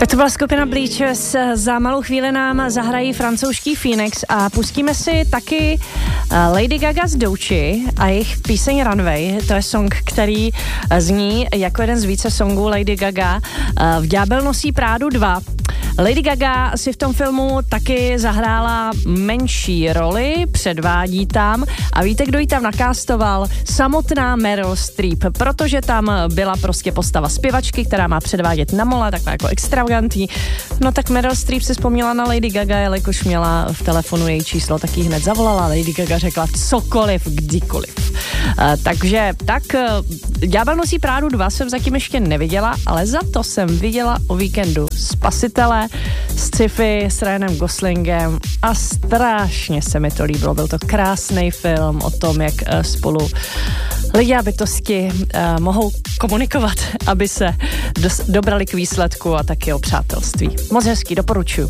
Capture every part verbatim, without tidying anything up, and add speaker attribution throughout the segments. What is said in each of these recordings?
Speaker 1: Tak to byla skupina Bleachers, za malou chvíli nám zahrají francouzský Phoenix a pustíme si taky Lady Gaga z Douchi a jejich píseň Runway. To je song, který zní jako jeden z více songů Lady Gaga v Ďábel nosí Prádu dva. Lady Gaga si v tom filmu taky zahrála menší roli, předvádí tam a víte, kdo ji tam nakástoval? Samotná Meryl Streep, protože tam byla prostě postava zpěvačky, která má předvádět na mole, taková jako extravagantní. No tak Meryl Streep si vzpomněla na Lady Gaga, jelikož měla v telefonu její číslo, tak jí hned zavolala. Lady Gaga řekla cokoliv, kdykoliv. Uh, takže tak, uh, Ďábel nosí Prádu dva jsem zatím ještě neviděla, ale za to jsem viděla o víkendu Spasitele, sci-fi s Ryanem Goslingem a strašně se mi to líbilo. Byl to krásný film o tom, jak uh, spolu lidi a bytosti uh, mohou komunikovat, aby se dos- dobrali k výsledku a taky o přátelství. Moc hezký, doporučuji.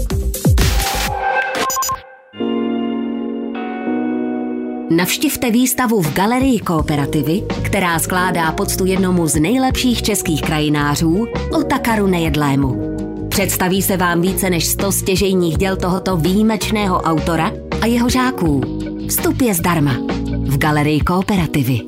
Speaker 2: Navštivte výstavu v Galerii Kooperativy, která skládá poctu jednomu z nejlepších českých krajinářů, Otakaru Nejedlému. Představí se vám více než sto stěžejních děl tohoto výjimečného autora a jeho žáků. Vstup je zdarma v Galerii Kooperativy.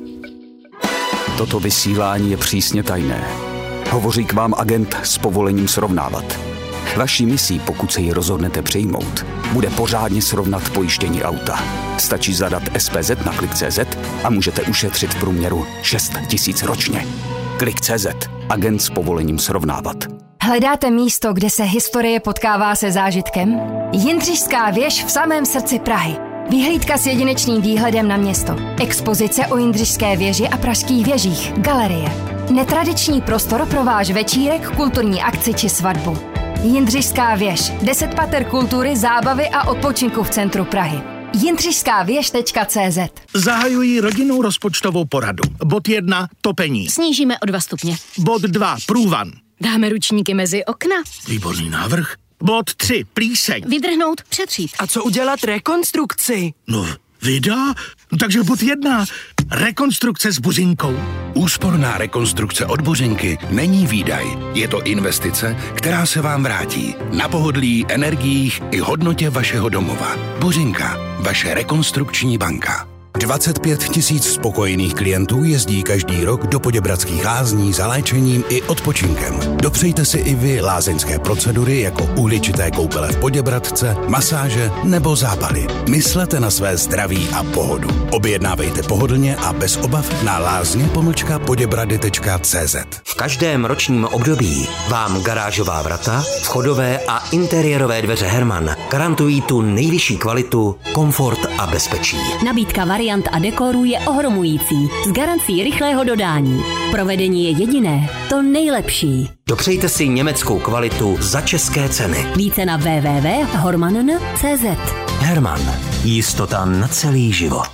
Speaker 3: Toto vysílání je přísně tajné. Hovoří k vám agent s povolením srovnávat. Vaší misí, pokud se ji rozhodnete přijmout, bude pořádně srovnat pojištění auta. Stačí zadat S P Z na klik tečka cé zet a můžete ušetřit v průměru šest tisíc ročně. klik tečka cé zet. Agent s povolením srovnávat.
Speaker 4: Hledáte místo, kde se historie potkává se zážitkem? Jindřišská věž v samém srdci Prahy. Vyhlídka s jedinečným výhledem na město. Expozice o Jindřišské věži a pražských věžích. Galerie. Netradiční prostor pro váš večírek, kulturní akci či svatbu. Jindřišská věž. Deset pater kultury, zábavy a odpočinku v centru Prahy. jindřišská věž tečka cé zet.
Speaker 5: Zahajují rodinnou rozpočtovou poradu. Bod jedna, topení.
Speaker 6: Snížíme o dva stupně.
Speaker 5: Bod dva, průvan.
Speaker 6: Dáme ručníky mezi okna.
Speaker 5: Výborný návrh. Bod tři, plíseň.
Speaker 6: Vydrhnout, přetřít.
Speaker 7: A co udělat rekonstrukci?
Speaker 5: No, vida? No, takže bod jedna, rekonstrukce s Buřinkou.
Speaker 8: Úsporná rekonstrukce od Buřinky není výdaj. Je to investice, která se vám vrátí. Na pohodlí, energiích i hodnotě vašeho domova. Buřinka, vaše rekonstrukční banka. dvacet pět tisíc spokojených klientů jezdí každý rok do Poděbradských lázní za léčením i odpočinkem. Dopřejte si i vy lázeňské procedury jako uhličité koupele v Poděbradce, masáže nebo zápaly. Myslete na své zdraví a pohodu. Objednávejte pohodlně a bez obav na lázně pomlčka poděbrady tečka cé zet.
Speaker 9: V každém ročním období vám garážová vrata, vchodové a interiérové dveře Herman garantují tu nejvyšší kvalitu, komfort a bezpečí.
Speaker 2: Nabídka variant a dekorů je ohromující, s garancí rychlého dodání. Provedení je jediné, to nejlepší.
Speaker 9: Dopřejte si německou kvalitu za české ceny.
Speaker 2: Více na w w w tečka horman tečka cé zet.
Speaker 9: Herman. Jistota na celý život.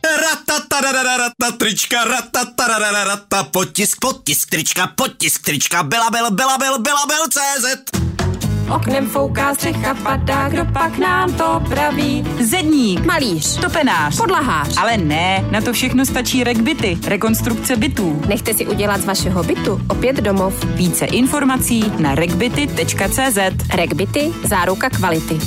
Speaker 10: Rata, trička, rata, rata, potisk, potisk, trička, potisk, trička, byla, byl, byla, byl, byla, byl, cé zet.
Speaker 11: Oknem fouká střecha, padá, kdo pak nám to praví?
Speaker 12: Zedník,
Speaker 11: malíř,
Speaker 12: topenář,
Speaker 11: podlahář.
Speaker 12: Ale ne, na to všechno stačí RegBity, rekonstrukce bytů.
Speaker 11: Nechte si udělat z vašeho bytu opět domov.
Speaker 12: Více informací na regbity tečka cé zet.
Speaker 11: RegBity, záruka kvality.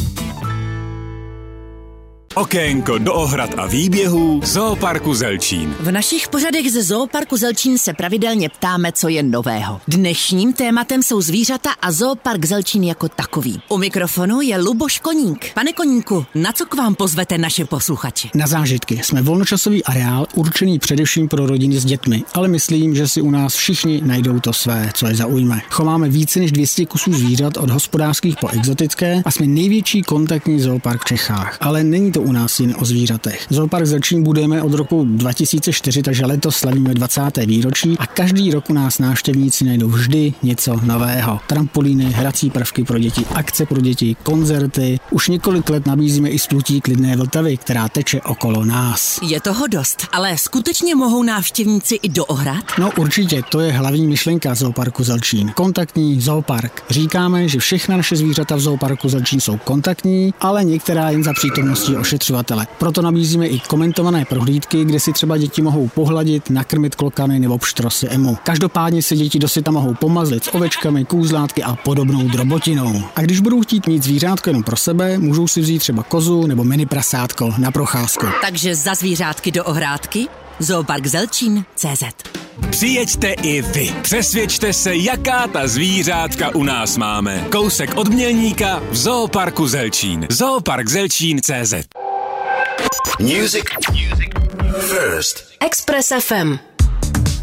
Speaker 13: Okénko do ohrad a výběhů Zooparku Zelčín.
Speaker 14: V našich pořadech ze Zooparku Zelčín se pravidelně ptáme, co je nového. Dnešním tématem jsou zvířata a Zoopark Zelčín jako takový. U mikrofonu je Luboš Koník. Pane Koníku, na co k vám pozvete naše posluchače?
Speaker 15: Na zážitky. Jsme volnočasový areál určený především pro rodiny s dětmi, ale myslím, že si u nás všichni najdou to své, co je zaujme. Chováme více než dvě stě kusů zvířat od hospodářských po exotické a jsme největší kontaktní zoopark v Čechách. Ale není to u nás jen o zvířatech. Zoopark Zelčín budujeme od roku dva tisíce čtyři, takže letos slavíme dvacáté výročí a každý rok u nás návštěvníci najdou vždy něco nového. Trampolíny, hrací prvky pro děti, akce pro děti, koncerty. Už několik let nabízíme i splutí klidné Vltavy, která teče okolo nás.
Speaker 14: Je toho dost, ale skutečně mohou návštěvníci i do ohrad?
Speaker 15: No určitě, to je hlavní myšlenka Zooparku Zelčín. Kontaktní zoopark. Říkáme, že všechna naše zvířata v Zooparku Zelčín jsou kontaktní, ale některá jen za přítomnosti ošetřovatele. Proto nabízíme i komentované prohlídky, kde si třeba děti mohou pohladit, nakrmit klokany nebo pštrosy emu. Každopádně si děti dosyta mohou pomazlit s ovečkami, kůzlátky a podobnou drobotinou. A když budou chtít mít zvířátko jenom pro sebe, můžou si vzít třeba kozu nebo mini prasátko na procházku.
Speaker 14: Takže za zvířátky do ohrádky Zoopark Zelčín tečka cé zet.
Speaker 13: Přijeďte i vy. Přesvědčte se, jaká ta zvířátka u nás máme. Kousek od Mělníka v Zooparku Zelčín. Zoopark Zelčín tečka cé zet.
Speaker 10: Music. Music. First.
Speaker 2: Express ef em.